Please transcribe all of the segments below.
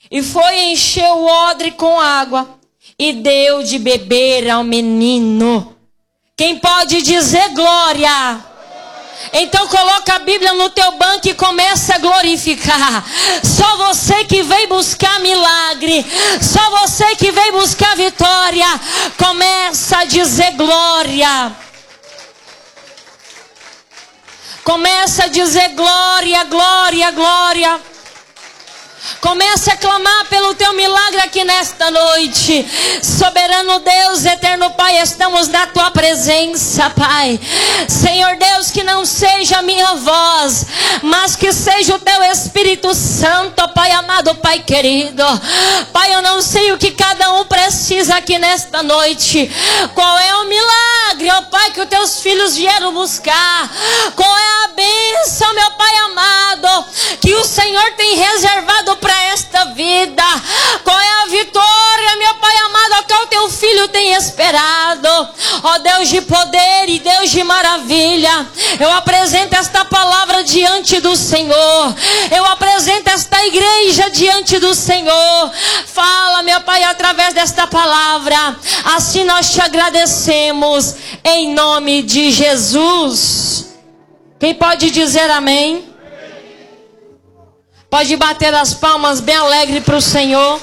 E foi encher o odre com água e deu de beber ao menino. Quem pode dizer glória? Então coloca a Bíblia no teu banco e começa a glorificar. Só você que veio buscar milagre, só você que veio buscar vitória, começa a dizer glória. Começa a dizer glória, glória, glória. Comece a clamar pelo teu milagre aqui nesta noite. Soberano Deus, eterno Pai, estamos na tua presença, Pai. Senhor Deus, que não seja a minha voz, mas que seja o teu Espírito Santo, Pai amado, Pai querido. Pai, eu não sei o que cada um precisa aqui nesta noite. Qual é o milagre, ó Pai, que os teus filhos vieram buscar? Qual é a bênção, meu Pai amado, que o Senhor tem reservado para esta vida? Qual é a vitória, meu Pai amado, que o teu filho tem esperado? Ó Deus de poder e Deus de maravilha, eu apresento esta palavra diante do Senhor. Eu apresento esta igreja diante do Senhor. Fala, meu Pai, através desta palavra. Assim nós te agradecemos em nome de Jesus. Quem pode dizer amém? Pode bater as palmas bem alegre para o Senhor.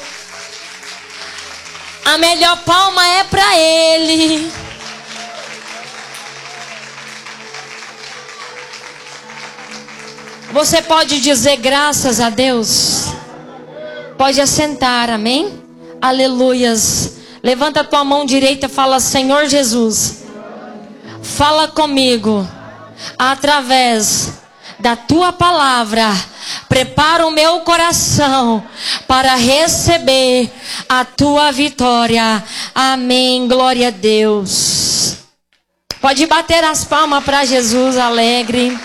A melhor palma é para Ele. Você pode dizer graças a Deus? Pode assentar, amém? Aleluias. Levanta a tua mão direita e fala: Senhor Jesus, fala comigo através da tua palavra. Prepara o meu coração para receber a tua vitória. Amém. Glória a Deus. Pode bater as palmas para Jesus alegre.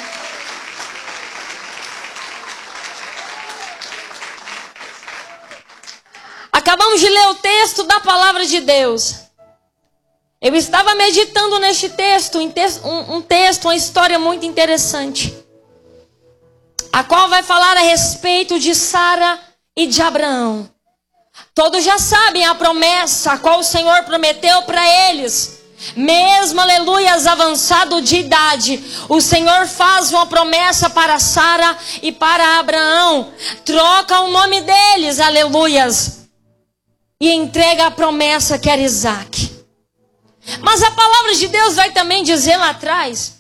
Acabamos de ler o texto da palavra de Deus. Eu estava meditando neste texto, uma história muito interessante, a qual vai falar a respeito de Sara e de Abraão. Todos já sabem a promessa a qual o Senhor prometeu para eles. Mesmo, aleluias, avançado de idade, o Senhor faz uma promessa para Sara e para Abraão. Troca o nome deles, aleluias, e entrega a promessa que era Isaac. Mas a palavra de Deus vai também dizer lá atrás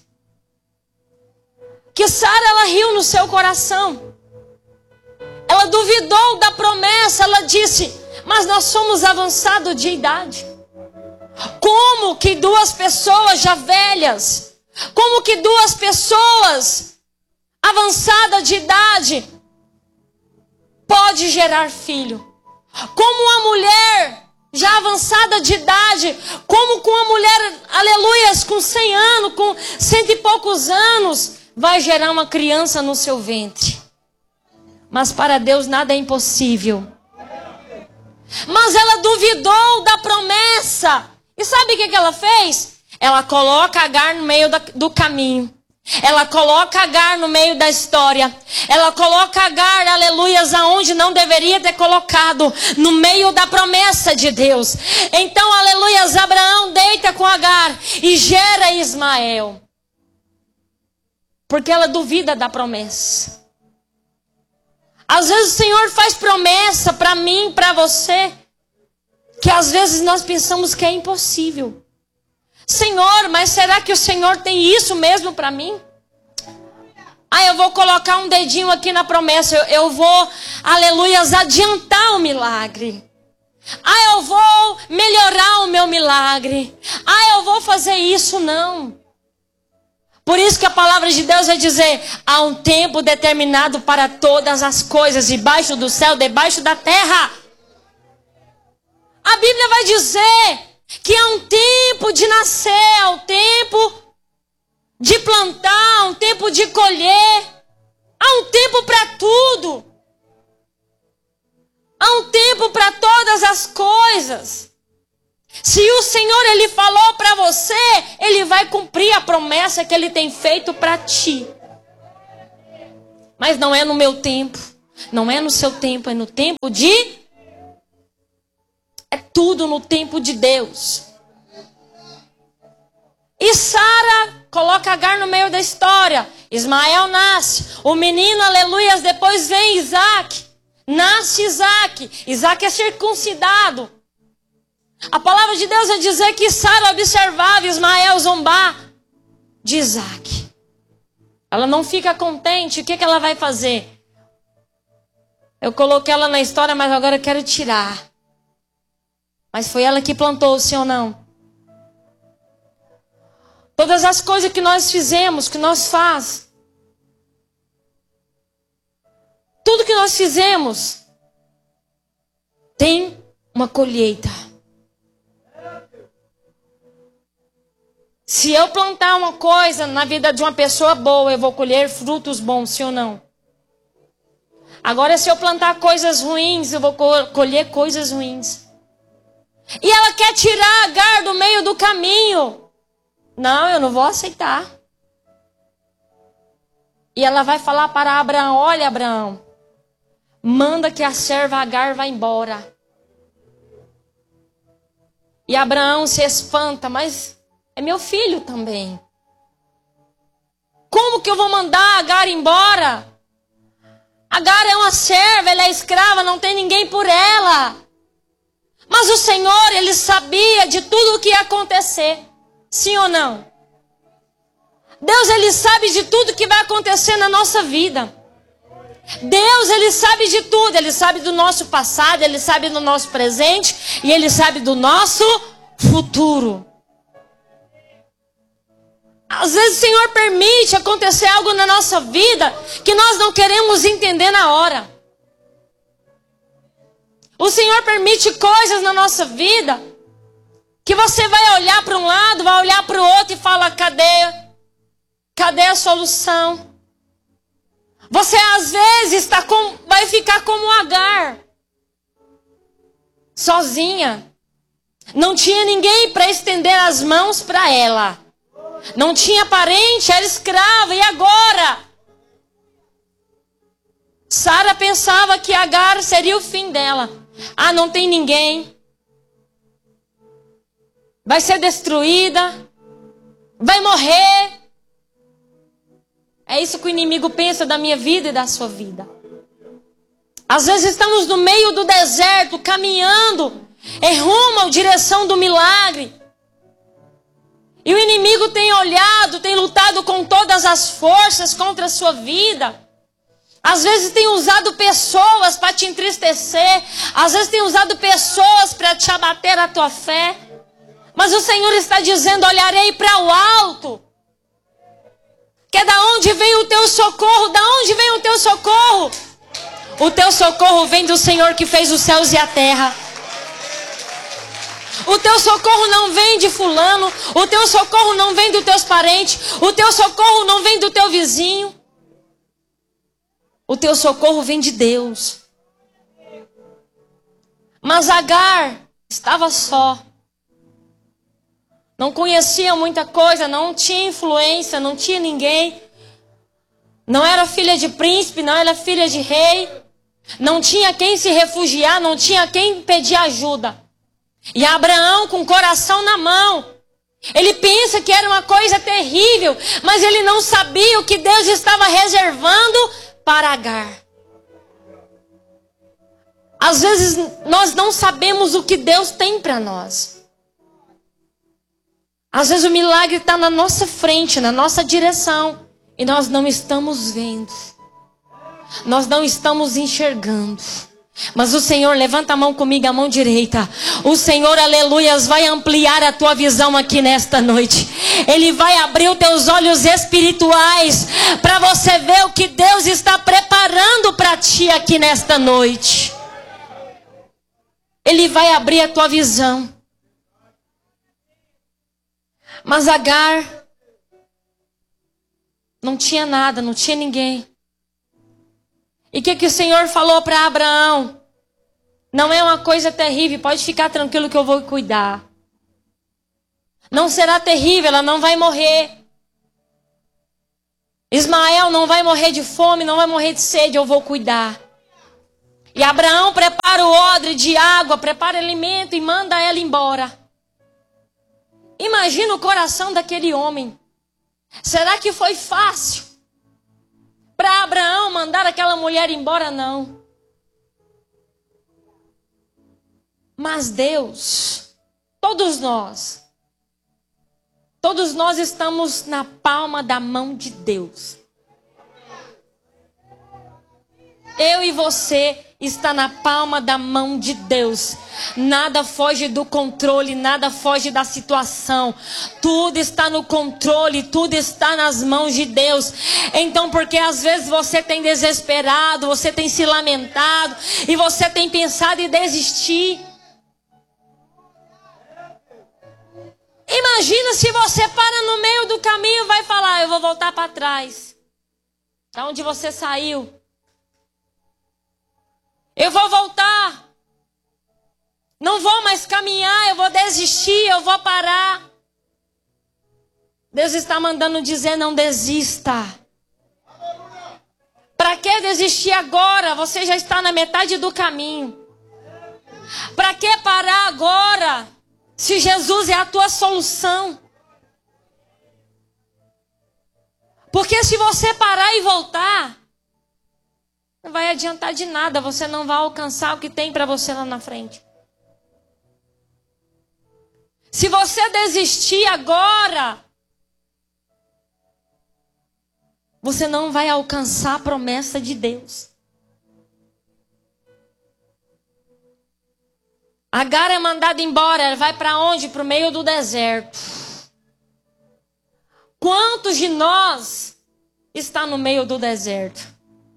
que Sara, ela riu no seu coração. Ela duvidou da promessa. Ela disse: mas nós somos avançados de idade. Como que duas pessoas já velhas, como que duas pessoas avançadas de idade pode gerar filho? Como uma mulher já avançada de idade, como com uma mulher, aleluias, com 100 anos, com 100 e poucos anos, vai gerar uma criança no seu ventre? Mas para Deus nada é impossível. Mas ela duvidou da promessa. E sabe o que ela fez? Ela coloca Agar no meio do caminho. Ela coloca Agar no meio da história. Ela coloca Agar, aleluias, aonde não deveria ter colocado, no meio da promessa de Deus. Então, aleluias, Abraão deita com Agar e gera Ismael. Porque ela duvida da promessa. Às vezes o Senhor faz promessa para mim, para você, que às vezes nós pensamos que é impossível. Senhor, mas será que o Senhor tem isso mesmo para mim? Eu vou colocar um dedinho aqui na promessa. Eu vou, aleluias, adiantar o milagre. Eu vou melhorar o meu milagre. Eu vou fazer isso. Não. Por isso que a palavra de Deus vai dizer: há um tempo determinado para todas as coisas, debaixo do céu, debaixo da terra. A Bíblia vai dizer que há um tempo de nascer, há um tempo de plantar, há um tempo de colher, há um tempo para tudo. Há um tempo para todas as coisas. Se o Senhor, Ele falou para você, Ele vai cumprir a promessa que Ele tem feito para ti. Mas não é no meu tempo, Não é no seu tempo, é no tempo de... É tudo no tempo de Deus. E Sara coloca Agar no meio da história. Ismael nasce. O menino, aleluias, depois vem Isaac. Nasce Isaac. Isaac é circuncidado. A palavra de Deus vai dizer que Sara observava Ismael zombar de Isaac. Ela não fica contente. O que ela vai fazer? Eu coloquei ela na história, mas agora eu quero tirar. Mas foi ela que plantou, sim ou não? Todas as coisas que nós fizemos, que nós faz. Tudo que nós fizemos tem uma colheita. Se eu plantar uma coisa na vida de uma pessoa boa, eu vou colher frutos bons, sim ou não? Agora, se eu plantar coisas ruins, eu vou colher coisas ruins. E ela quer tirar Agar do meio do caminho. Não, eu não vou aceitar. E ela vai falar para Abraão: olha, Abraão, manda que a serva Agar vá embora. E Abraão se espanta, mas é meu filho também. Como que eu vou mandar Agar embora? Agar é uma serva, ela é escrava, não tem ninguém por ela. Mas o Senhor, Ele sabia de tudo o que ia acontecer. Sim ou não? Deus, Ele sabe de tudo que vai acontecer na nossa vida. Deus, Ele sabe de tudo. Ele sabe do nosso passado, Ele sabe do nosso presente e Ele sabe do nosso futuro. Às vezes o Senhor permite acontecer algo na nossa vida que nós não queremos entender na hora. O Senhor permite coisas na nossa vida que você vai olhar para um lado, vai olhar para o outro e fala: cadê? Cadê a solução? Você às vezes vai ficar como Agar, sozinha. Não tinha ninguém para estender as mãos para ela. Não tinha parente, era escrava. E agora? Sara pensava que Agar seria o fim dela. Ah, não tem ninguém. Vai ser destruída. Vai morrer. É isso que o inimigo pensa da minha vida e da sua vida. Às vezes estamos no meio do deserto, caminhando em rumo à direção do milagre. E o inimigo tem olhado, tem lutado com todas as forças contra a sua vida. Às vezes tem usado pessoas para te entristecer. Às vezes tem usado pessoas para te abater a tua fé. Mas o Senhor está dizendo: olharei para o alto. Que é da onde vem o teu socorro? Da onde vem o teu socorro? O teu socorro vem do Senhor que fez os céus e a terra. O teu socorro não vem de fulano. O teu socorro não vem dos teus parentes. O teu socorro não vem do teu vizinho. O teu socorro vem de Deus. Mas Agar estava só. Não conhecia muita coisa, não tinha influência, não tinha ninguém. Não era filha de príncipe, não era filha de rei. Não tinha quem se refugiar, não tinha quem pedir ajuda. E Abraão, com o coração na mão, ele pensa que era uma coisa terrível, mas ele não sabia o que Deus estava reservando para Agar. Às vezes nós não sabemos o que Deus tem para nós. Às vezes o milagre está na nossa frente, na nossa direção, e nós não estamos vendo. Nós não estamos enxergando. Mas o Senhor, levanta a mão comigo, a mão direita. O Senhor, aleluias, vai ampliar a tua visão aqui nesta noite. Ele vai abrir os teus olhos espirituais para você ver o que Deus está preparando para ti aqui nesta noite. Ele vai abrir a tua visão. Mas Agar não tinha nada, não tinha ninguém. E o que o Senhor falou para Abraão? Não é uma coisa terrível, pode ficar tranquilo que eu vou cuidar. Não será terrível, ela não vai morrer. Ismael não vai morrer de fome, não vai morrer de sede, eu vou cuidar. E Abraão prepara o odre de água, prepara alimento e manda ela embora. Imagina o coração daquele homem. Será que foi fácil para Abraão mandar aquela mulher embora? Não. Mas Deus, todos nós estamos na palma da mão de Deus. Eu e você está na palma da mão de Deus. Nada foge do controle, nada foge da situação. Tudo está no controle, tudo está nas mãos de Deus. Então, porque às vezes você tem desesperado, você tem se lamentado e você tem pensado em desistir. Imagina se você para no meio do caminho e vai falar: eu vou voltar para trás. Da onde você saiu. Eu vou voltar. Não vou mais caminhar, eu vou desistir, eu vou parar. Deus está mandando dizer: não desista. Para que desistir agora? Você já está na metade do caminho. Para que parar agora? Se Jesus é a tua solução. Porque se você parar e voltar, não vai adiantar de nada, você não vai alcançar o que tem para você lá na frente. Se você desistir agora, você não vai alcançar a promessa de Deus. Agar é mandada embora, ela vai para onde? Para o meio do deserto. Quantos de nós está no meio do deserto?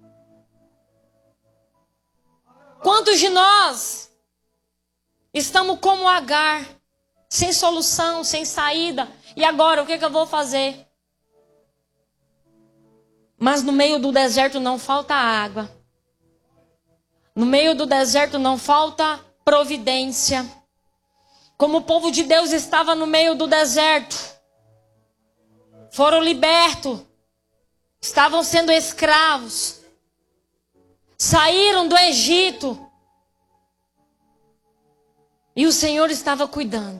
Quantos de nós estamos como Agar, sem solução, sem saída? E agora, o que eu vou fazer? Mas no meio do deserto não falta água. No meio do deserto não falta providência. Como o povo de Deus estava no meio do deserto, foram libertos, estavam sendo escravos. Saíram do Egito. E o Senhor estava cuidando.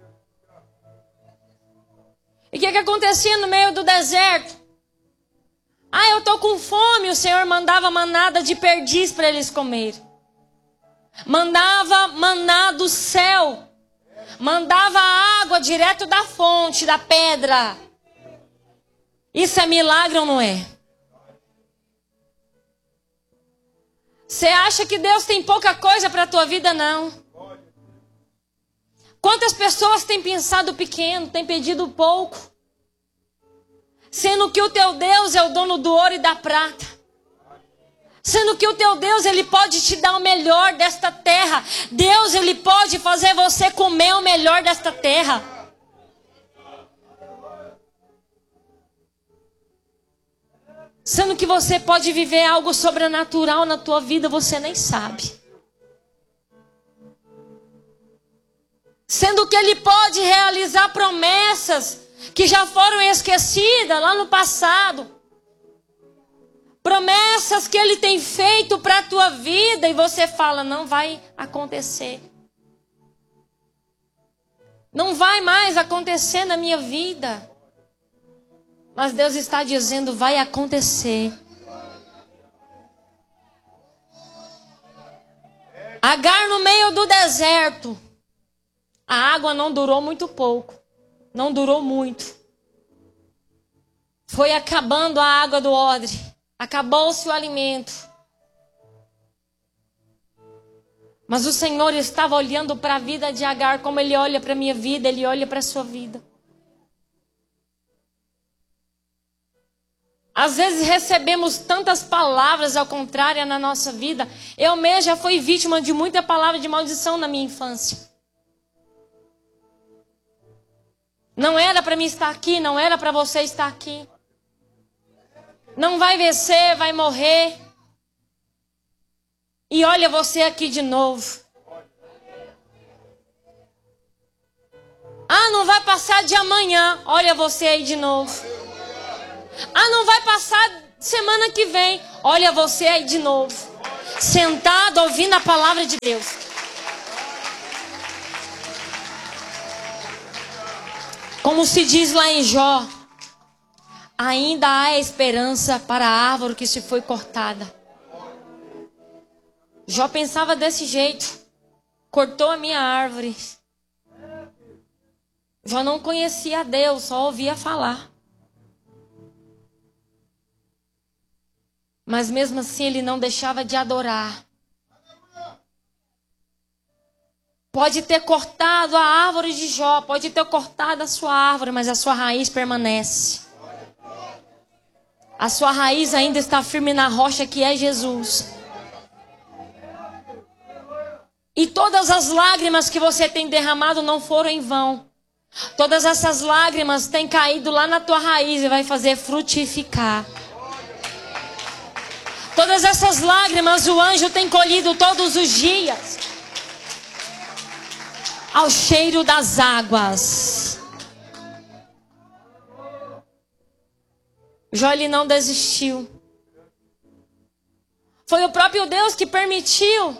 E o que acontecia no meio do deserto? Ah, eu estou com fome. O Senhor mandava manada de perdiz para eles comer. Mandava maná do céu. Mandava água direto da fonte, da pedra. Isso é milagre ou não é? Você acha que Deus tem pouca coisa para a tua vida? Não. Quantas pessoas têm pensado pequeno, têm pedido pouco? Sendo que o teu Deus é o dono do ouro e da prata. Sendo que o teu Deus, Ele pode te dar o melhor desta terra. Deus, Ele pode fazer você comer o melhor desta terra. Sendo que você pode viver algo sobrenatural na tua vida, você nem sabe. Sendo que Ele pode realizar promessas que já foram esquecidas lá no passado. Promessas que Ele tem feito para a tua vida e você fala: não vai acontecer. Não vai mais acontecer na minha vida. Mas Deus está dizendo: vai acontecer. Agar no meio do deserto. A água não durou muito pouco. Não durou muito. Foi acabando a água do odre. Acabou-se o alimento. Mas o Senhor estava olhando para a vida de Agar como Ele olha para a minha vida, Ele olha para a sua vida. Às vezes recebemos tantas palavras ao contrário na nossa vida. Eu mesma já fui vítima de muita palavra de maldição na minha infância. Não era para mim estar aqui, não era para você estar aqui. Não vai vencer, vai morrer. E olha você aqui de novo. Ah, não vai passar de amanhã. Olha você aí de novo. Ah, não vai passar semana que vem. Olha você aí de novo. sentado ouvindo a palavra de Deus. Como se diz lá em Jó, ainda há esperança para a árvore que se foi cortada. Jó pensava desse jeito. Cortou a minha árvore. Jó não conhecia a Deus, só ouvia falar. Mas mesmo assim ele não deixava de adorar. Pode ter cortado a árvore de Jó, pode ter cortado a sua árvore, mas a sua raiz permanece. A sua raiz ainda está firme na rocha que é Jesus. E todas as lágrimas que você tem derramado não foram em vão. Todas essas lágrimas têm caído lá na tua raiz e vai fazer frutificar. Todas essas lágrimas o anjo tem colhido todos os dias. Ao cheiro das águas. Jó, ele não desistiu. Foi o próprio Deus que permitiu.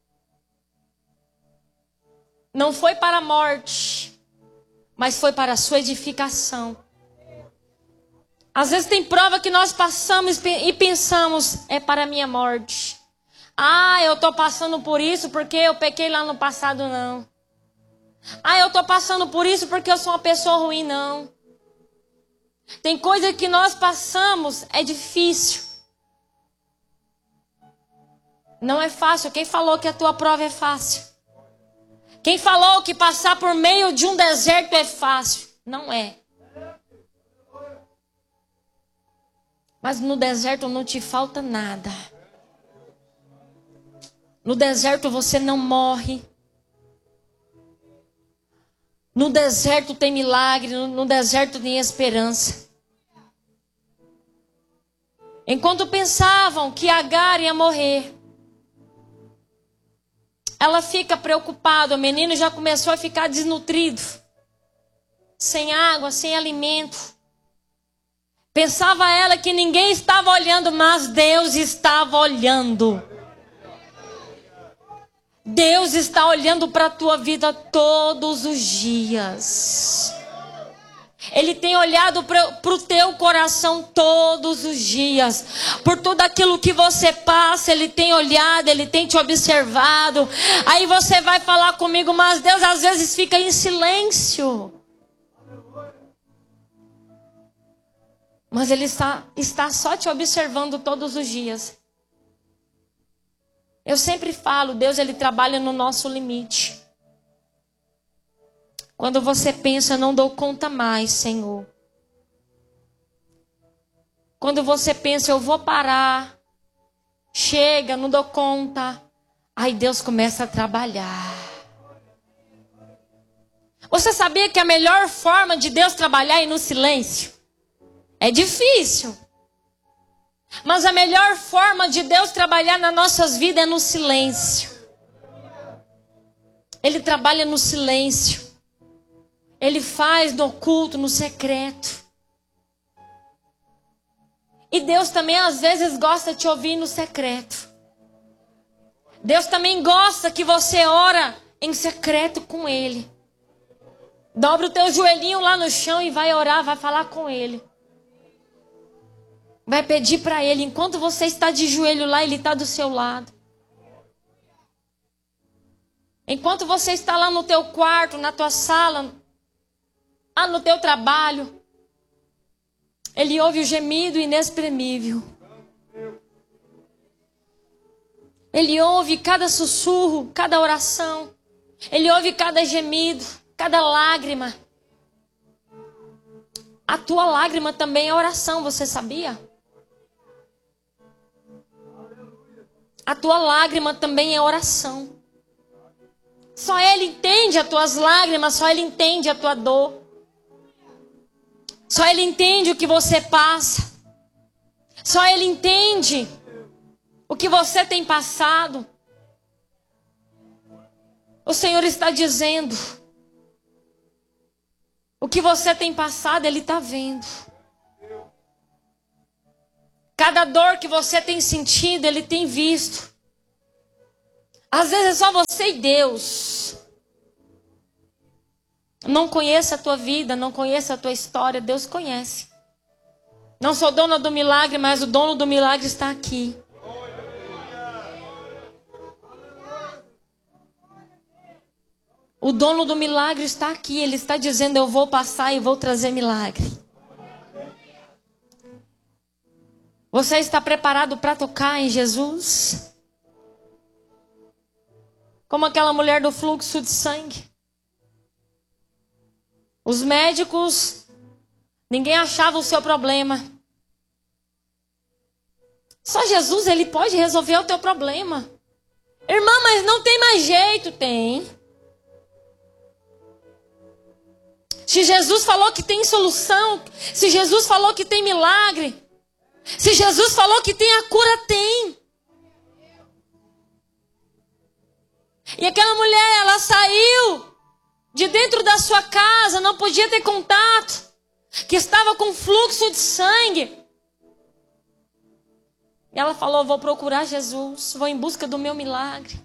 Não foi para a morte, mas foi para a sua edificação. Às vezes tem prova que nós passamos e pensamos, é para a minha morte. Ah, eu estou passando por isso porque eu pequei lá no passado, não. Ah, eu estou passando por isso porque eu sou uma pessoa ruim, não. Tem coisa que nós passamos, é difícil. Não é fácil. Quem falou que a tua prova é fácil? Quem falou que passar por meio de um deserto é fácil? Não é. Mas no deserto não te falta nada. No deserto você não morre. No deserto tem milagre, no deserto tem esperança. Enquanto pensavam que Agar ia morrer, ela fica preocupada, o menino já começou a ficar desnutrido, sem água, sem alimento. Pensava ela que ninguém estava olhando, mas Deus estava olhando. Deus está olhando para a tua vida todos os dias. Ele tem olhado para o teu coração todos os dias. Por tudo aquilo que você passa, Ele tem olhado, Ele tem te observado. Aí você vai falar comigo, mas Deus às vezes fica em silêncio. Mas Ele está só te observando todos os dias. Eu sempre falo, Deus ele trabalha no nosso limite. Quando você pensa, não dou conta mais, Senhor. Quando você pensa, eu vou parar. Chega, não dou conta. Aí Deus começa a trabalhar. Você sabia que a melhor forma de Deus trabalhar é no silêncio? É difícil. Mas a melhor forma de Deus trabalhar nas nossas vidas é no silêncio. Ele trabalha no silêncio. Ele faz no oculto, no secreto. E Deus também às vezes gosta de te ouvir no secreto. Deus também gosta que você ora em secreto com Ele. Dobra o teu joelhinho lá no chão e vai orar, vai falar com Ele. Vai pedir para Ele. Enquanto você está de joelho lá, Ele está do seu lado. Enquanto você está lá no teu quarto, na tua sala, no teu trabalho, Ele ouve o gemido inexprimível. Ele ouve cada sussurro, cada oração. Ele ouve cada gemido, cada lágrima. A tua lágrima também é oração, você sabia? A tua lágrima também é oração. Só Ele entende as tuas lágrimas, só Ele entende a tua dor. Só Ele entende o que você passa. Só Ele entende o que você tem passado. O Senhor está dizendo, o que você tem passado, Ele está vendo. Cada dor que você tem sentido, Ele tem visto. Às vezes é só você e Deus. Não conheça a tua vida, não conheça a tua história, Deus conhece. Não sou dona do milagre, mas o dono do milagre está aqui. O dono do milagre está aqui. Ele está dizendo: eu vou passar e vou trazer milagre. Você está preparado para tocar em Jesus? Como aquela mulher do fluxo de sangue. Os médicos, ninguém achava o seu problema. Só Jesus, ele pode resolver o teu problema. Irmã, mas não tem mais jeito. Tem. Se Jesus falou que tem solução, se Jesus falou que tem milagre, se Jesus falou que tem a cura, tem. E aquela mulher, ela saiu de dentro da sua casa, não podia ter contato, que estava com fluxo de sangue. E ela falou: vou procurar Jesus, vou em busca do meu milagre.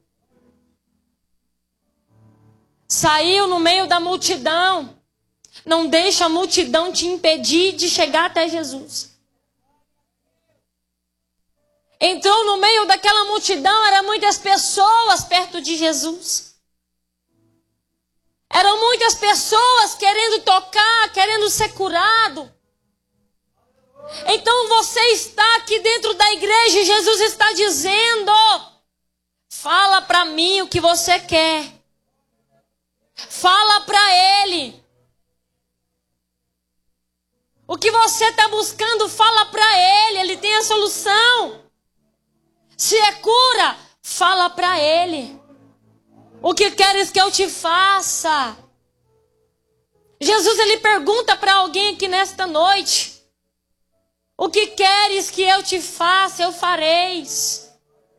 Saiu no meio da multidão. Não deixa a multidão te impedir de chegar até Jesus. Entrou no meio daquela multidão, eram muitas pessoas perto de Jesus. Eram muitas pessoas querendo tocar, querendo ser curado. Então você está aqui dentro da igreja e Jesus está dizendo: fala para mim o que você quer. Fala para Ele. O que você está buscando, fala para Ele. Ele tem a solução. Se é cura, fala para Ele. O que queres que eu te faça? Jesus, ele pergunta para alguém aqui nesta noite: o que queres que eu te faça, eu fareis.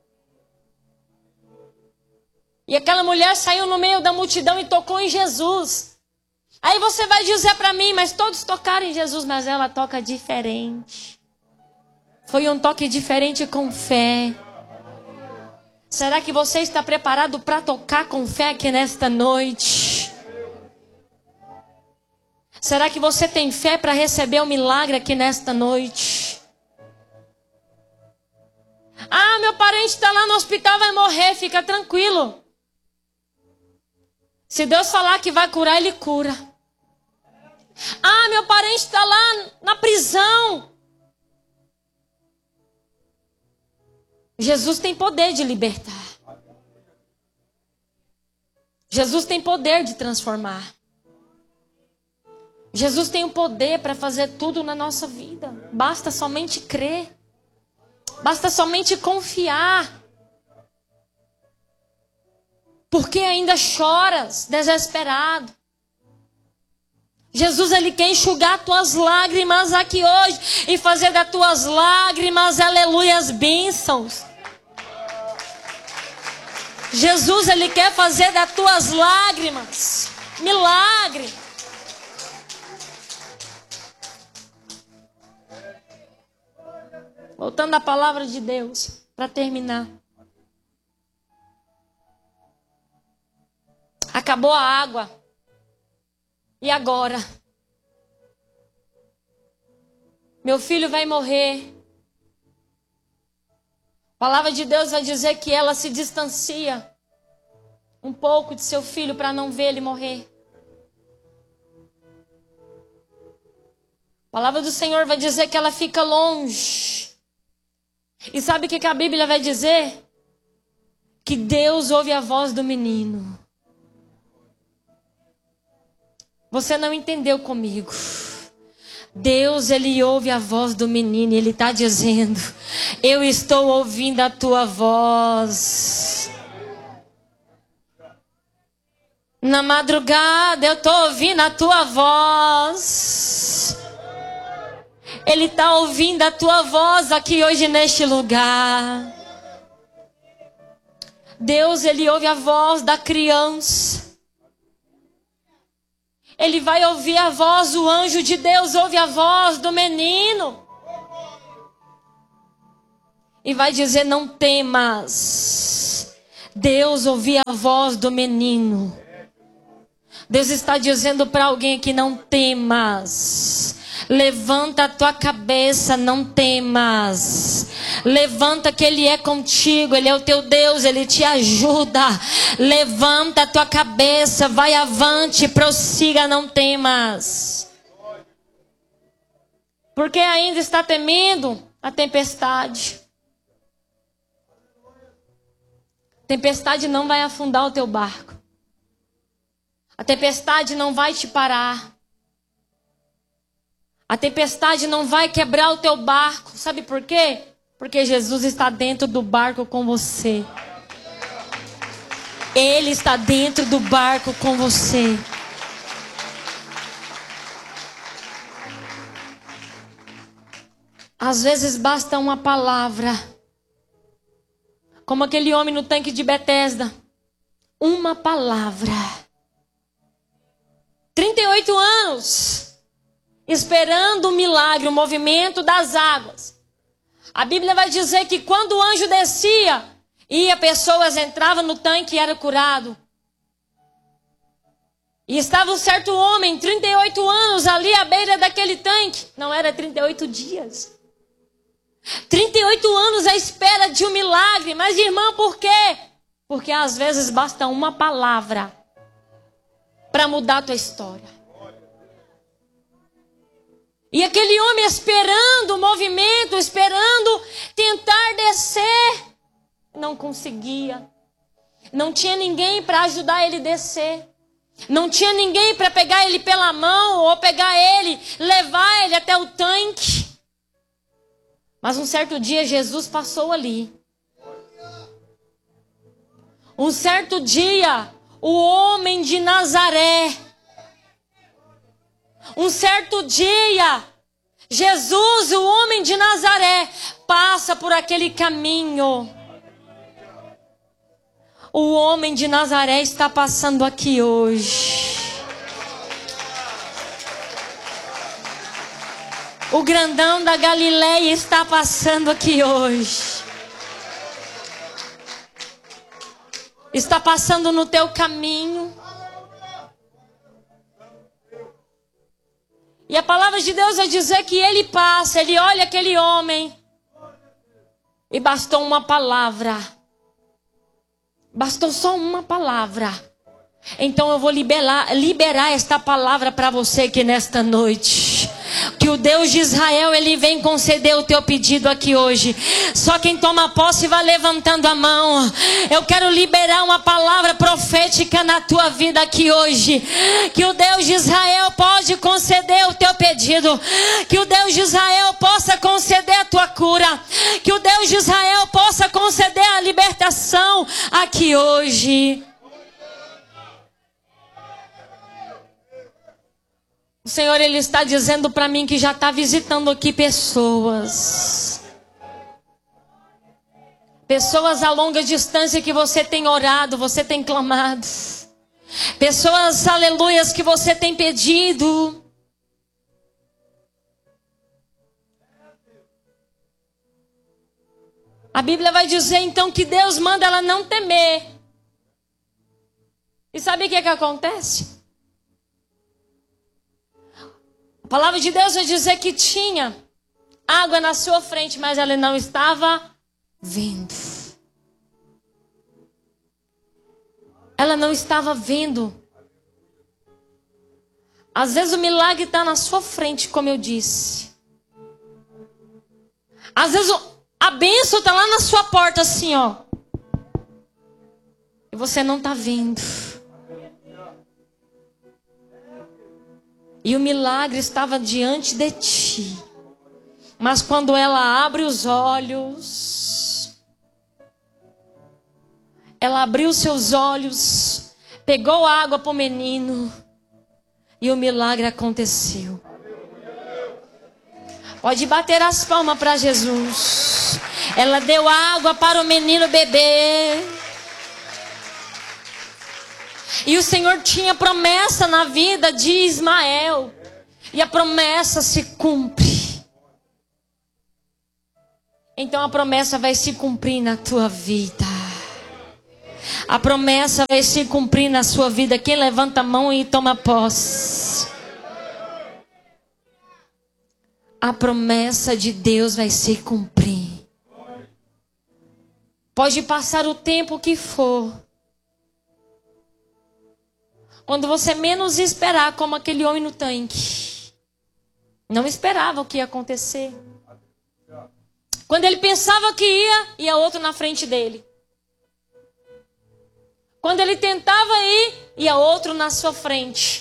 E aquela mulher saiu no meio da multidão e tocou em Jesus. Aí você vai dizer para mim: mas todos tocaram em Jesus, mas ela toca diferente. Foi um toque diferente com fé. Será que você está preparado para tocar com fé aqui nesta noite? Será que você tem fé para receber o milagre aqui nesta noite? Ah, meu parente está lá no hospital, vai morrer, fica tranquilo. Se Deus falar que vai curar, Ele cura. Ah, meu parente está lá na prisão. Jesus tem poder de libertar. Jesus tem poder de transformar. Jesus tem o poder para fazer tudo na nossa vida. Basta somente crer. Basta somente confiar. Porque ainda choras, desesperado. Jesus, ele quer enxugar tuas lágrimas aqui hoje e fazer das tuas lágrimas, aleluias, bênçãos. Jesus, ele quer fazer das tuas lágrimas milagre. Voltando à palavra de Deus, para terminar. Acabou a água. E agora? Meu filho vai morrer. A palavra de Deus vai dizer que ela se distancia um pouco de seu filho para não ver ele morrer. A palavra do Senhor vai dizer que ela fica longe. E sabe o que a Bíblia vai dizer? Que Deus ouve a voz do menino. Você não entendeu comigo. Deus, ele ouve a voz do menino e ele está dizendo: eu estou ouvindo a tua voz. Na madrugada eu estou ouvindo a tua voz. Ele está ouvindo a tua voz aqui hoje neste lugar. Deus, ele ouve a voz da criança. Ele vai ouvir a voz, o anjo de Deus ouve a voz do menino. E vai dizer: não temas. Deus ouvia a voz do menino. Deus está dizendo para alguém aqui: não temas. Levanta a tua cabeça, não temas. Levanta que Ele é contigo, Ele é o teu Deus, Ele te ajuda. Levanta a tua cabeça, vai avante, prossiga, não temas. Porque ainda está temendo a tempestade. Tempestade não vai afundar o teu barco. A tempestade não vai te parar. A tempestade não vai quebrar o teu barco. Sabe por quê? Porque Jesus está dentro do barco com você. Ele está dentro do barco com você. Às vezes basta uma palavra. Como aquele homem no tanque de Betesda. Uma palavra. 38 anos. Esperando o milagre, o movimento das águas. A Bíblia vai dizer que quando o anjo descia, pessoas entravam no tanque e era curado. E estava um certo homem, 38 anos, ali à beira daquele tanque. Não era 38 dias. 38 anos à espera de um milagre. Mas, irmã, por quê? Porque às vezes basta uma palavra para mudar a tua história. E aquele homem esperando o movimento, esperando tentar descer, não conseguia. Não tinha ninguém para ajudar ele a descer. Não tinha ninguém para pegar ele pela mão ou pegar ele, levar ele até o tanque. Mas um certo dia Jesus passou ali. Um certo dia, o homem de Nazaré. Um certo dia, Jesus, o homem de Nazaré, passa por aquele caminho. O homem de Nazaré está passando aqui hoje. O grandão da Galileia está passando aqui hoje. Está passando no teu caminho. E a palavra de Deus vai dizer que ele passa, ele olha aquele homem. E bastou uma palavra. Bastou só uma palavra. Então eu vou liberar esta palavra para você aqui nesta noite. Que o Deus de Israel, Ele vem conceder o teu pedido aqui hoje. Só quem toma posse vai levantando a mão. Eu quero liberar uma palavra profética na tua vida aqui hoje. Que o Deus de Israel pode conceder o teu pedido. Que o Deus de Israel possa conceder a tua cura. Que o Deus de Israel possa conceder a libertação aqui hoje. O Senhor, Ele está dizendo para mim que já está visitando aqui pessoas. Pessoas a longa distância que você tem orado, você tem clamado. Pessoas, aleluias, que você tem pedido. A Bíblia vai dizer então que Deus manda ela não temer. E sabe o que acontece? A palavra de Deus vai dizer que tinha água na sua frente, mas ela não estava vendo. Ela não estava vendo. Às vezes o milagre está na sua frente, como eu disse. Às vezes a bênção está lá na sua porta, assim, ó. E você não está vendo. E o milagre estava diante de ti. Mas quando ela abre os olhos, ela abriu seus olhos, pegou água para o menino, e o milagre aconteceu. Pode bater as palmas para Jesus. Ela deu água para o menino beber. E o Senhor tinha promessa na vida de Ismael. E a promessa se cumpre. Então a promessa vai se cumprir na tua vida. A promessa vai se cumprir na sua vida. Quem levanta a mão e toma posse. A promessa de Deus vai se cumprir. Pode passar o tempo que for. Quando você menos esperar, como aquele homem no tanque. Não esperava o que ia acontecer. Quando ele pensava que ia outro na frente dele. Quando ele tentava ir, ia outro na sua frente.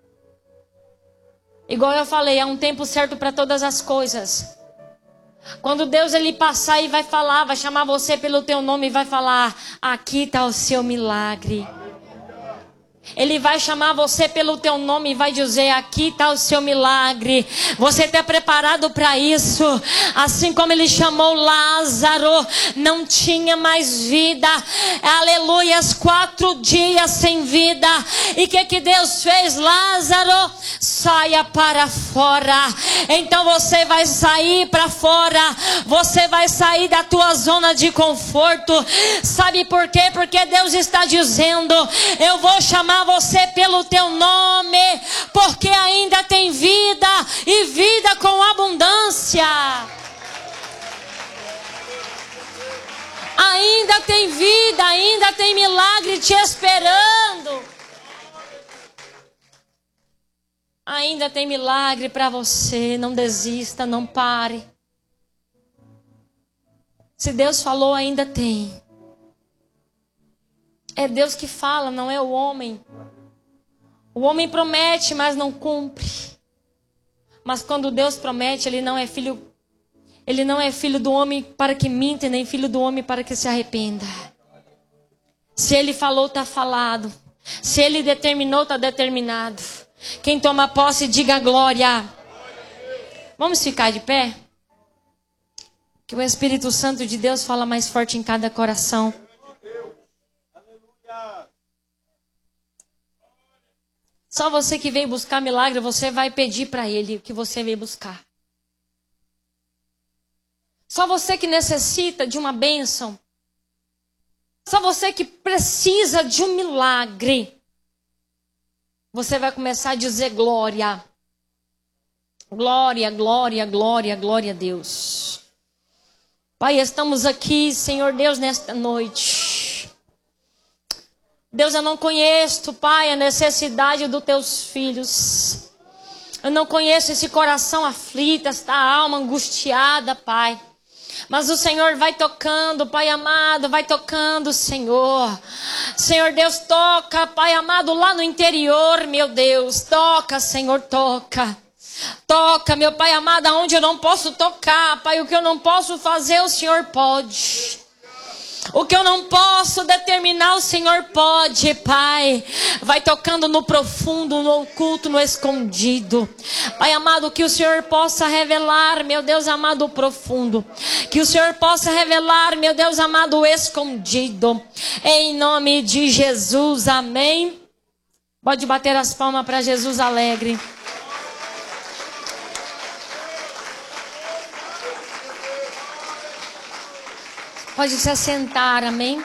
Igual eu falei, há um tempo certo para todas as coisas. Quando Deus ele passar e vai falar, vai chamar você pelo teu nome e vai falar: aqui está o seu milagre. Ele vai chamar você pelo teu nome e vai dizer: aqui está o seu milagre. Você está preparado para isso? Assim como ele chamou Lázaro, não tinha mais vida. Aleluias, 4 dias sem vida. E o que Deus fez? Lázaro, saia para fora. Então você vai sair para fora. Você vai sair da tua zona de conforto. Sabe por quê? Porque Deus está dizendo: eu vou chamar você pelo teu nome, porque ainda tem vida e vida com abundância. Ainda tem vida, ainda tem milagre te esperando. Ainda tem milagre para você. Não desista, não pare. Se Deus falou, ainda tem. É Deus que fala, não é o homem. O homem promete, mas não cumpre. Mas quando Deus promete, ele não é filho do homem para que minta, nem filho do homem para que se arrependa. Se ele falou, está falado. Se ele determinou, está determinado. Quem toma posse, diga glória. Vamos ficar de pé? Que o Espírito Santo de Deus fala mais forte em cada coração. Só você que veio buscar milagre, você vai pedir para Ele o que você veio buscar. Só você que necessita de uma bênção. Só você que precisa de um milagre. Você vai começar a dizer glória. Glória, glória, glória, glória a Deus. Pai, estamos aqui, Senhor Deus, nesta noite. Deus, eu não conheço, Pai, a necessidade dos teus filhos. Eu não conheço esse coração aflito, esta alma angustiada, Pai. Mas o Senhor vai tocando, Pai amado, vai tocando, Senhor. Senhor Deus, toca, Pai amado, lá no interior, meu Deus. Toca, Senhor, toca. Toca, meu Pai amado, aonde eu não posso tocar, Pai. O que eu não posso fazer, o Senhor pode. O que eu não posso determinar, o Senhor pode, Pai. Vai tocando no profundo, no oculto, no escondido. Pai amado, que o Senhor possa revelar, meu Deus amado, o profundo. Que o Senhor possa revelar, meu Deus amado, o escondido. Em nome de Jesus, amém. Pode bater as palmas para Jesus alegre. Pode se assentar, amém?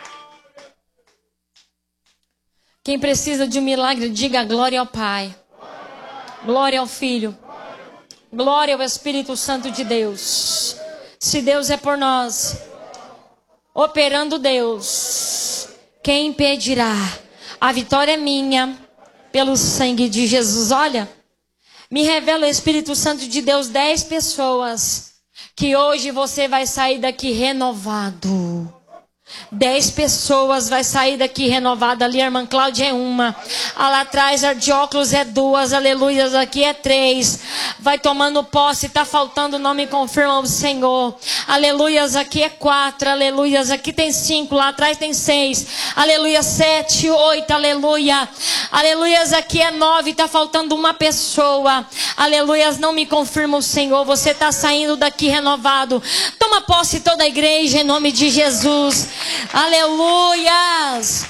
Quem precisa de um milagre, diga glória ao Pai. Glória ao Filho. Glória ao Espírito Santo de Deus. Se Deus é por nós, operando Deus, quem impedirá? A vitória é minha, pelo sangue de Jesus. Olha, me revela o Espírito Santo de Deus 10 pessoas. Que hoje você vai sair daqui renovado. 10 pessoas vai sair daqui renovada. Ali a irmã Cláudia é uma. Lá atrás a de óculos é 2. Aleluias, aqui é 3. Vai tomando posse. Tá faltando, não me confirma o Senhor. Aleluias, aqui é 4. Aleluias, aqui tem 5. Lá atrás tem 6. Aleluia, 7, 8. Aleluia. Aleluias, aqui é 9. Tá faltando uma pessoa. Aleluias, não me confirma o Senhor. Você tá saindo daqui renovado. Toma posse toda a igreja em nome de Jesus. Aleluias.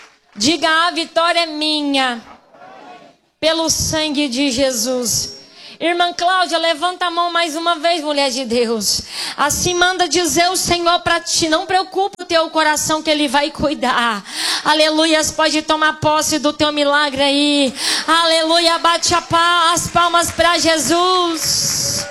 Diga: a vitória é minha, pelo sangue de Jesus. Irmã Cláudia, levanta a mão mais uma vez, mulher de Deus. Assim manda dizer o Senhor para ti. Não preocupa o teu coração que Ele vai cuidar. Aleluias, pode tomar posse do teu milagre aí. Aleluia, bate as palmas para Jesus.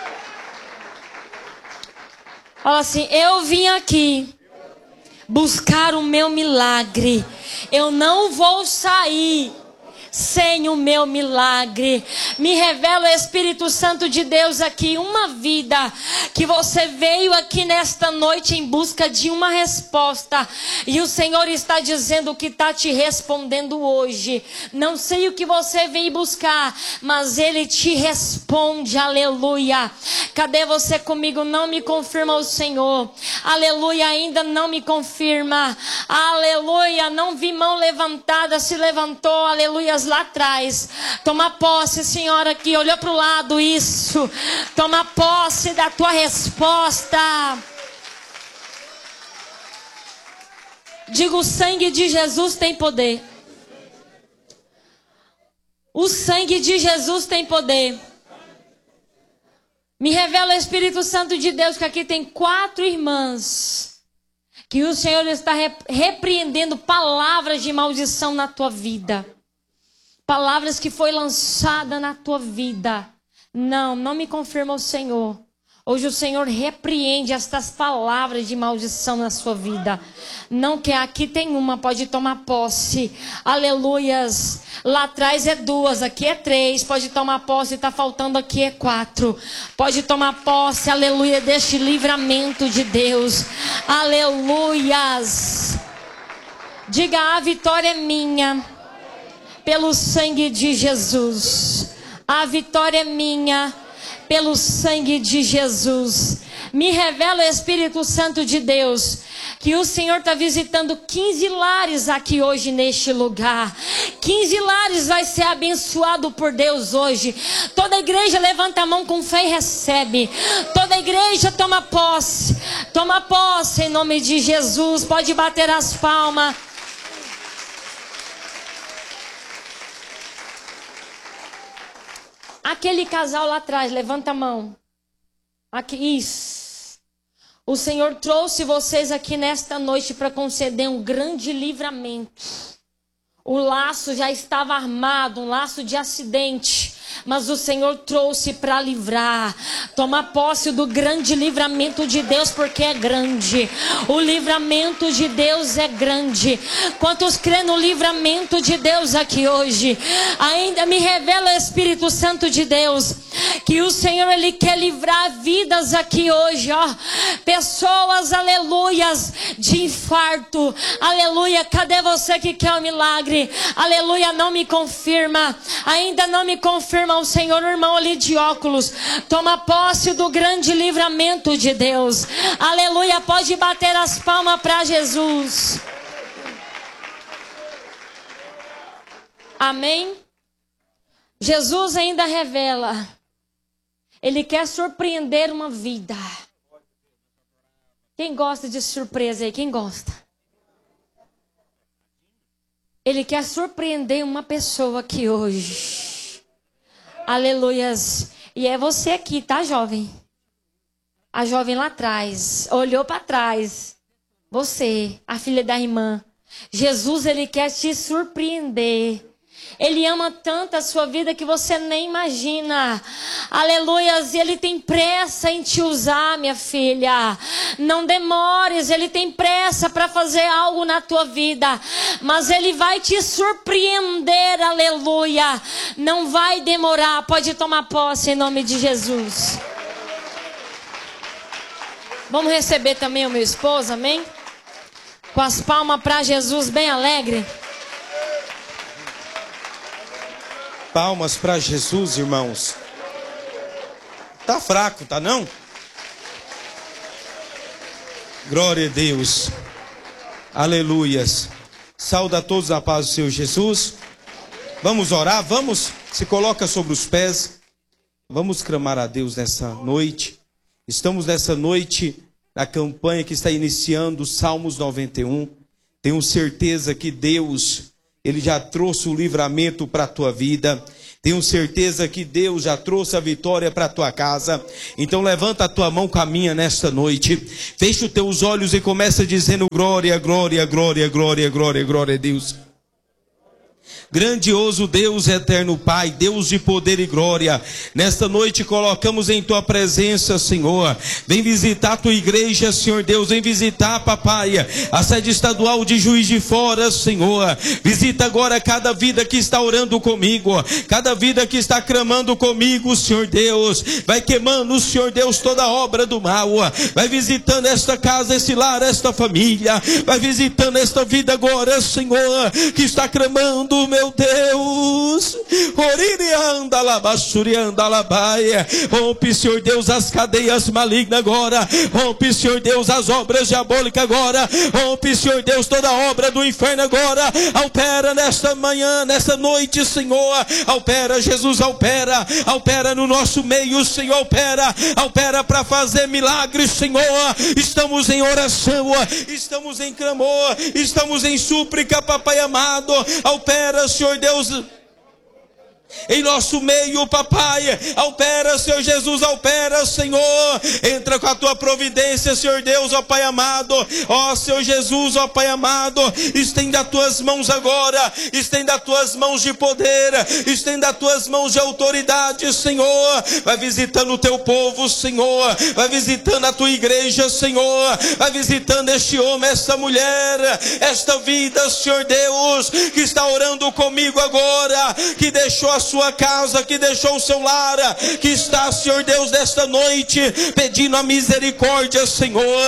Fala assim, eu vim aqui buscar o meu milagre. Eu não vou sair sem o meu milagre. Me revela o Espírito Santo de Deus aqui, uma vida que você veio aqui nesta noite em busca de uma resposta, e o Senhor está dizendo que está te respondendo hoje. Não sei o que você veio buscar, mas Ele te responde. Aleluia. Cadê você comigo? Não me confirma o Senhor. Aleluia, ainda não me confirma. Aleluia, não vi mão levantada, se levantou. Aleluia, lá atrás. Toma posse, senhora, que olhou para o lado, isso. Toma posse da tua resposta. Diga, o sangue de Jesus tem poder. O sangue de Jesus tem poder. Me revela o Espírito Santo de Deus que aqui tem 4 irmãs, que o Senhor está repreendendo palavras de maldição na tua vida. Palavras que foi lançada na tua vida. Não me confirma o Senhor. Hoje o Senhor repreende estas palavras de maldição na sua vida. Não quer, aqui tem uma, pode tomar posse. Aleluias. Lá atrás é 2, aqui é 3. Pode tomar posse, está faltando aqui é 4. Pode tomar posse, aleluia, deste livramento de Deus. Aleluias. Diga, a vitória é minha. Pelo sangue de Jesus. A vitória é minha. Pelo sangue de Jesus. Me revela o Espírito Santo de Deus que o Senhor está visitando 15 lares aqui hoje neste lugar. 15 lares vai ser abençoado por Deus hoje. Toda a igreja levanta a mão com fé e recebe. Toda a igreja toma posse. Toma posse em nome de Jesus. Pode bater as palmas. Aquele casal lá atrás, levanta a mão. Aqui, isso. O Senhor trouxe vocês aqui nesta noite para conceder um grande livramento. O laço já estava armado, um laço de acidente. Mas o Senhor trouxe para livrar. Toma posse do grande livramento de Deus, porque é grande. O livramento de Deus é grande. Quantos crêem no livramento de Deus aqui hoje? Ainda me revela o Espírito Santo de Deus que o Senhor, Ele quer livrar vidas aqui hoje, ó. Pessoas, aleluias, de infarto. Aleluia, cadê você que quer o milagre? Aleluia, não me confirma. Ainda não me confirma o Senhor, irmão ali de óculos. Toma posse do grande livramento de Deus. Aleluia, pode bater as palmas para Jesus. Amém? Jesus ainda revela. Ele quer surpreender uma vida. Quem gosta de surpresa aí? Quem gosta? Ele quer surpreender uma pessoa aqui hoje. Aleluias. E é você aqui, tá, jovem? A jovem lá atrás. Olhou para trás. Você, a filha da irmã. Jesus, Ele quer te surpreender. Ele ama tanto a sua vida que você nem imagina. Aleluias. E Ele tem pressa em te usar, minha filha. Não demores. Ele tem pressa para fazer algo na tua vida. Mas Ele vai te surpreender. Aleluia. Não vai demorar. Pode tomar posse em nome de Jesus. Vamos receber também o meu esposo, amém? Com as palmas para Jesus bem alegre. Palmas para Jesus, irmãos. Tá fraco, tá não? Glória a Deus. Aleluias. Saúda a todos a paz do Senhor Jesus. Vamos orar, vamos. Se coloca sobre os pés. Vamos clamar a Deus nessa noite. Estamos nessa noite na campanha que está iniciando, Salmos 91. Tenho certeza que Deus, Ele já trouxe o livramento para a tua vida. Tenho certeza que Deus já trouxe a vitória para a tua casa. Então levanta a tua mão, caminha nesta noite. Fecha os teus olhos e começa dizendo glória, glória, glória, glória, glória, glória a Deus. Grandioso Deus, eterno Pai, Deus de poder e glória, nesta noite colocamos em tua presença, Senhor. Vem visitar a tua igreja, Senhor Deus. Vem visitar, papai, a sede estadual de Juiz de Fora, Senhor. Visita agora cada vida que está orando comigo, cada vida que está clamando comigo, Senhor Deus. Vai queimando, Senhor Deus, toda obra do mal. Vai visitando esta casa, esse lar, esta família. Vai visitando esta vida agora, Senhor, que está clamando, meu Deus. Rompe, Senhor Deus, as cadeias malignas agora. Rompe, Senhor Deus, as obras diabólicas agora. Rompe, Senhor Deus, toda obra do inferno agora. Opera nesta manhã, nesta noite, Senhor. Opera, Jesus, opera. Opera no nosso meio, Senhor. Opera para fazer milagres, Senhor. Estamos em oração, estamos em clamor, estamos em súplica, papai amado. Opera, Senhor Deus, em nosso meio, papai. Opera, Senhor Jesus, opera, Senhor. Entra com a tua providência, Senhor Deus, ó Pai amado. Ó Senhor Jesus, ó Pai amado, estende as tuas mãos agora. Estende as tuas mãos de poder. Estende as tuas mãos de autoridade, Senhor. Vai visitando o teu povo, Senhor. Vai visitando a tua igreja, Senhor. Vai visitando este homem, esta mulher, esta vida, Senhor Deus, que está orando comigo agora, que deixou a sua casa, que deixou o seu lar, que está, Senhor Deus, desta noite pedindo a misericórdia, Senhor.